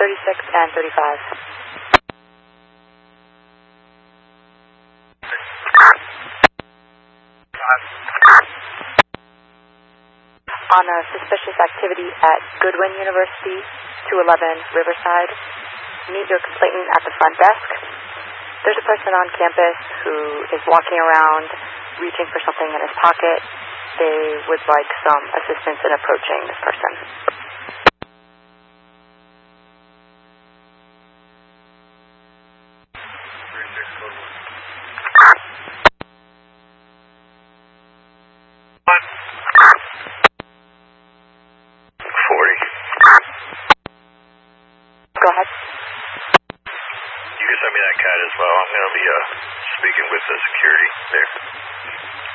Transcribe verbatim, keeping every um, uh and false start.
thirty-six and thirty-five. On a suspicious activity at Goodwin University, two eleven Riverside, meet your complainant at the front desk. There's a person on campus who is walking around, reaching for something in his pocket. They would like some assistance in approaching this person. forty. Go ahead. You can send me that cat as well. I'm going to be uh, speaking with the security there.